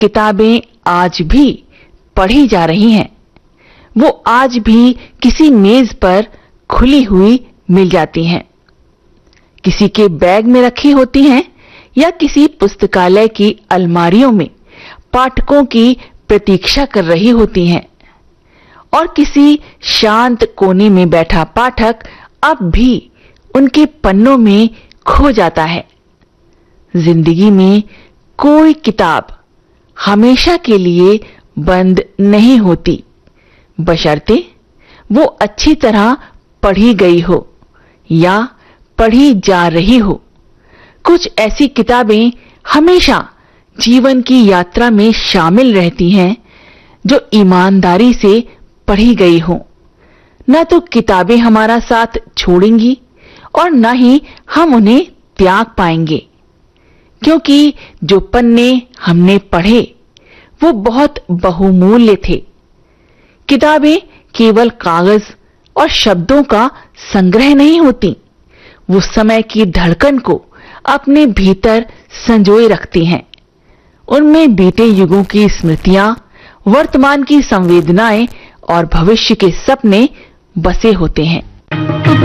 किताबें आज भी पढ़ी जा रही हैं। वो आज भी किसी मेज पर खुली हुई मिल जाती हैं, किसी के बैग में रखी होती हैं या किसी पुस्तकालय की अलमारियों में पाठकों की प्रतीक्षा कर रही होती हैं। और किसी शांत कोने में बैठा पाठक अब भी उनके पन्नों में खो जाता है। जिंदगी में कोई किताब हमेशा के लिए बंद नहीं होती, बशर्ते वो अच्छी तरह पढ़ी गई हो या पढ़ी जा रही हो। कुछ ऐसी किताबें हमेशा जीवन की यात्रा में शामिल रहती हैं जो ईमानदारी से पढ़ी गई हो। न तो किताबें हमारा साथ छोड़ेंगी और न ही हम उन्हें त्याग पाएंगे, क्योंकि जो पन्ने हमने पढ़े वो बहुत बहुमूल्य थे। किताबें केवल कागज और शब्दों का संग्रह नहीं होती, वो समय की धड़कन को अपने भीतर संजोए रखती हैं। उनमें बीते युगों की स्मृतियां, वर्तमान की संवेदनाएं और भविष्य के सपने बसे होते हैं।